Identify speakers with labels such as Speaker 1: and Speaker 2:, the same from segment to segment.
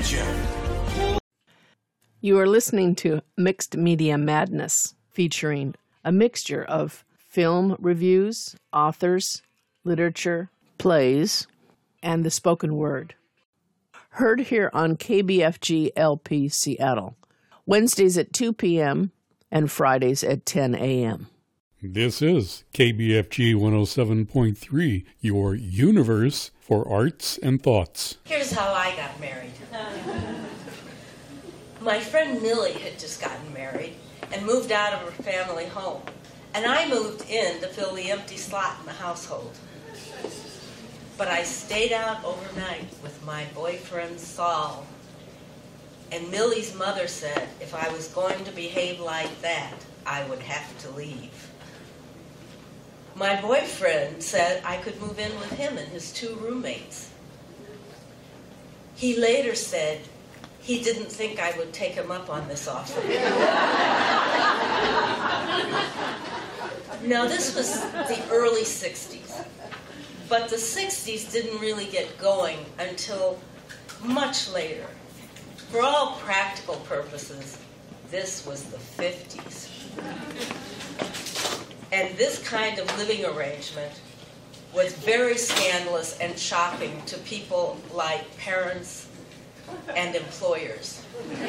Speaker 1: You are listening to Mixed Media Madness, featuring a mixture of film reviews, authors, literature, plays, and the spoken word. Heard here on KBFG LP Seattle, Wednesdays at 2 p.m. and Fridays at 10 a.m.
Speaker 2: This is KBFG 107.3, your universe for arts and thoughts.
Speaker 3: Here's how I got married. My friend Millie had just gotten married and moved out of her family home. And I moved in to fill the empty slot in the household. But I stayed out overnight with my boyfriend Saul. And Millie's mother said if I was going to behave like that, I would have to leave. My boyfriend said I could move in with him and his two roommates. He later said he didn't think I would take him up on this offer. Now, this was the early 60s, but the 60s didn't really get going until much later. For all practical purposes, this was the 50s. And this kind of living arrangement was very scandalous and shocking to people like parents and employers.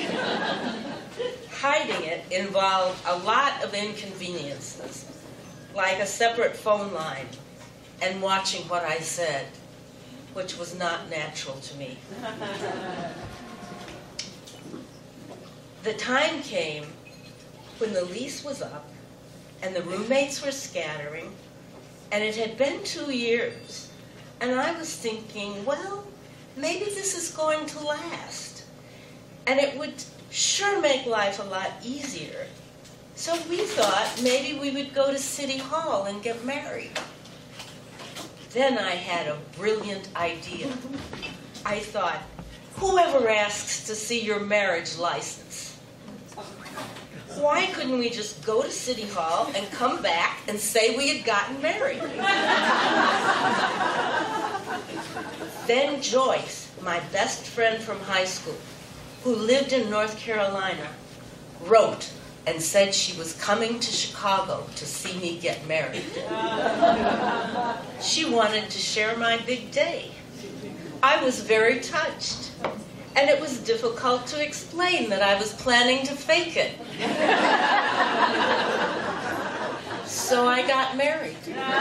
Speaker 3: Hiding it involved a lot of inconveniences, like a separate phone line and watching what I said, which was not natural to me. The time came when the lease was up and the roommates were scattering, and it had been 2 years, and I was thinking, well, maybe this is going to last, and it would sure make life a lot easier. So we thought maybe we would go to City Hall and get married. Then I had a brilliant idea. I thought, whoever asks to see your marriage license? Why couldn't we just go to City Hall and come back and say we had gotten married? Then Joyce, my best friend from high school, who lived in North Carolina, wrote and said she was coming to Chicago to see me get married. She wanted to share my big day. I was very touched, and it was difficult to explain that I was planning to fake it. So I got married.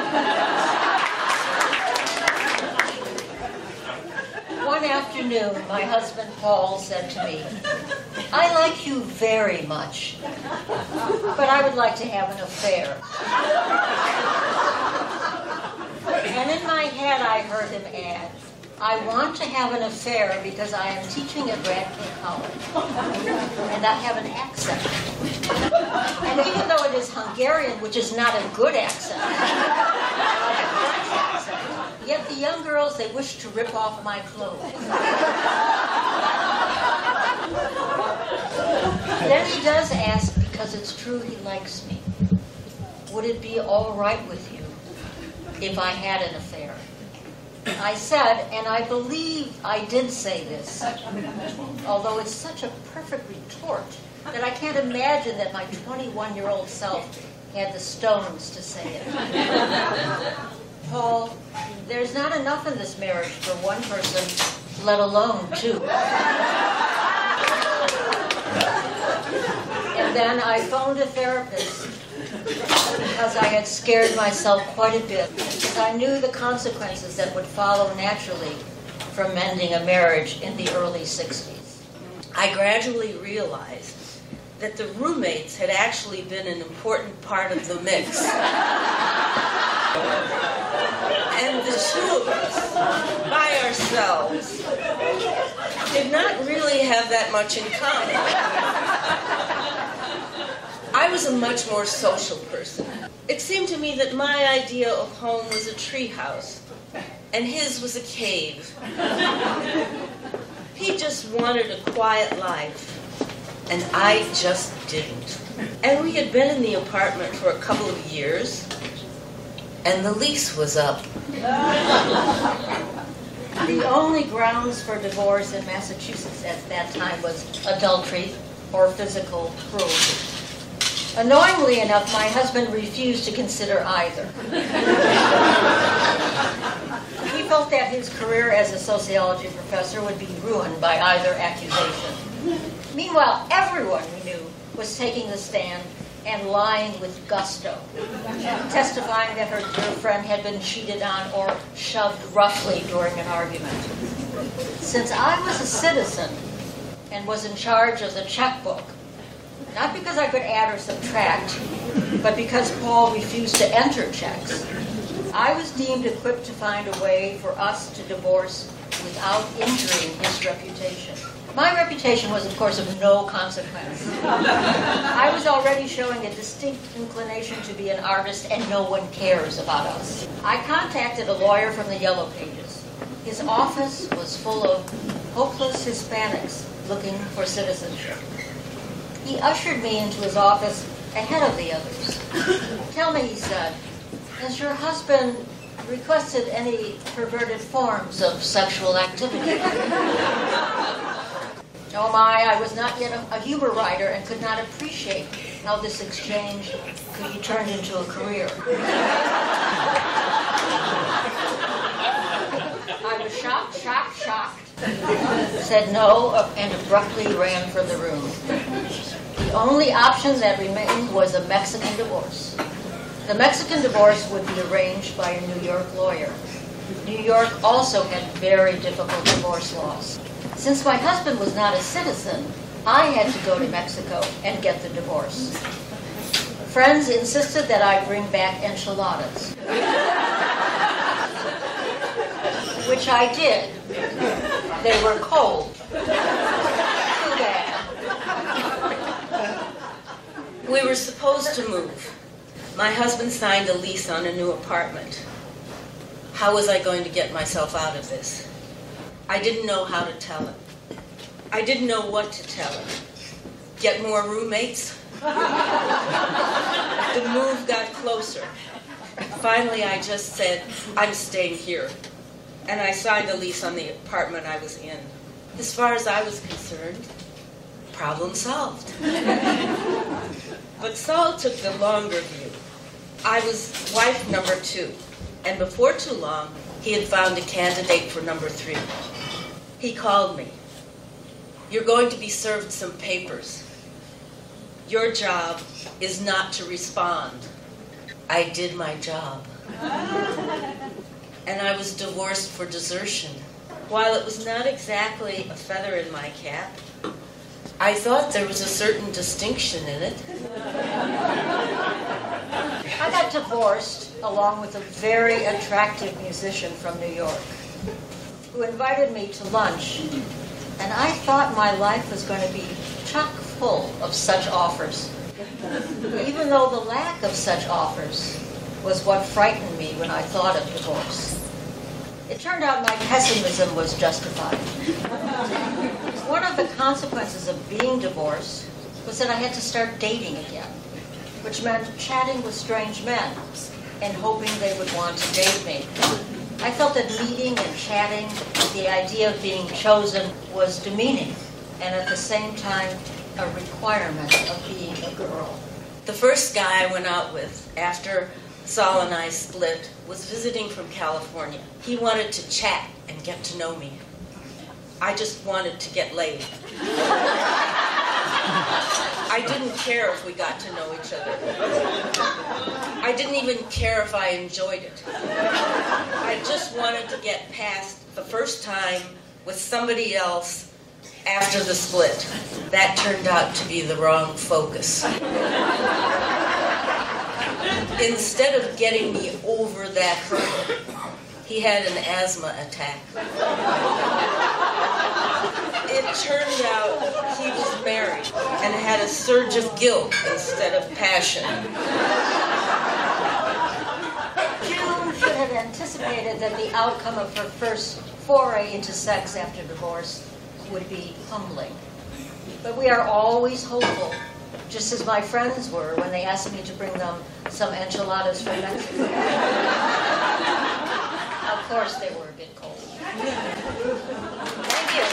Speaker 4: One afternoon, my husband Paul said to me, I like you very much, but I would like to have an affair. And in my head, I heard him add, I want to have an affair because I am teaching at Radcliffe College, and I have an accent. And even though it is Hungarian, which is not a good accent, yet the young girls, they wish to rip off my clothes. Then he does ask, because it's true he likes me, would it be all right with you if I had an affair? I said, and I believe I did say this, although it's such a perfect retort that I can't imagine that my 21-year-old self had the stones to say it. Paul, there's not enough in this marriage for one person, let alone two. And then I phoned a therapist because I had scared myself quite a bit, because I knew the consequences that would follow naturally from mending a marriage in the early 60s.
Speaker 3: I gradually realized that the roommates had actually been an important part of the mix. And the two of us, by ourselves, did not really have that much in common. I was a much more social person. It seemed to me that my idea of home was a treehouse, and his was a cave. He just wanted a quiet life, and I just didn't. And we had been in the apartment for a couple of years, and the lease was up.
Speaker 4: The only grounds for divorce in Massachusetts at that time was adultery or physical cruelty. Annoyingly enough, my husband refused to consider either. He felt that his career as a sociology professor would be ruined by either accusation. Meanwhile, everyone we knew was taking the stand and lying with gusto, testifying that her dear friend had been cheated on or shoved roughly during an argument. Since I was a citizen and was in charge of the checkbook, not because I could add or subtract, but because Paul refused to enter checks, I was deemed equipped to find a way for us to divorce without injuring his reputation. My reputation was, of course, of no consequence. I was already showing a distinct inclination to be an artist, and no one cares about us. I contacted a lawyer from the Yellow Pages. His office was full of hopeless Hispanics looking for citizenship. He ushered me into his office ahead of the others. "Tell me," he said, "has your husband requested any perverted forms of sexual activity?" Oh my, I was not yet a humor writer and could not appreciate how this exchange could be turned into a career. I was shocked, said no, and abruptly ran from the room. The only option that remained was a Mexican divorce. The Mexican divorce would be arranged by a New York lawyer. New York also had very difficult divorce laws. Since my husband was not a citizen, I had to go to Mexico and get the divorce. Friends insisted that I bring back enchiladas, which I did. They were cold. Too bad.
Speaker 3: We were supposed to move. My husband signed a lease on a new apartment. How was I going to get myself out of this? I didn't know how to tell him. I didn't know what to tell him. Get more roommates? The move got closer. Finally, I just said, "I'm staying here." And I signed a lease on the apartment I was in. As far as I was concerned, problem solved. But Saul took the longer view. I was wife number 2, and before too long, he had found a candidate for number 3. He called me. "You're going to be served some papers. Your job is not to respond." I did my job. And I was divorced for desertion. While it was not exactly a feather in my cap, I thought there was a certain distinction in it.
Speaker 4: I got divorced along with a very attractive musician from New York who invited me to lunch, and I thought my life was going to be chock full of such offers, even though the lack of such offers was what frightened me when I thought of divorce. It turned out my pessimism was justified. One of the consequences of being divorced was that I had to start dating again, which meant chatting with strange men and hoping they would want to date me. I felt that meeting and chatting with the idea of being chosen was demeaning, and at the same time, a requirement of being a girl.
Speaker 3: The first guy I went out with after Saul and I split was visiting from California. He wanted to chat and get to know me. I just wanted to get laid. I didn't care if we got to know each other. I didn't even care if I enjoyed it. I just wanted to get past the first time with somebody else after the split. That turned out to be the wrong focus. Instead of getting me over that hurdle, he had an asthma attack. It turned out he was married and had a surge of guilt instead of passion.
Speaker 4: June should have anticipated that the outcome of her first foray into sex after divorce would be humbling. But we are always hopeful, just as my friends were when they asked me to bring them some enchiladas from Mexico. Of course, they were a bit cold. Thank you.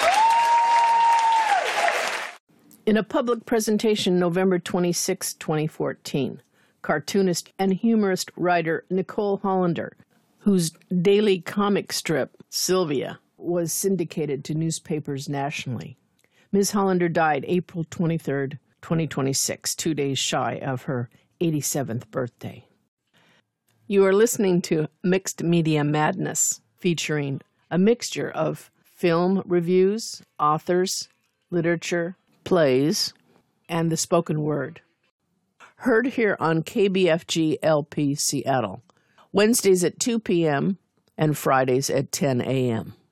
Speaker 1: In a public presentation November 26, 2014, cartoonist and humorist writer Nicole Hollander, whose daily comic strip, Sylvia, was syndicated to newspapers nationally. Ms. Hollander died April 23, 2026, 2 days shy of her 87th birthday. You are listening to Mixed Media Madness, featuring a mixture of film reviews, authors, literature, plays, and the spoken word. Heard here on KBFG LP Seattle, Wednesdays at 2 p.m. and Fridays at 10 a.m.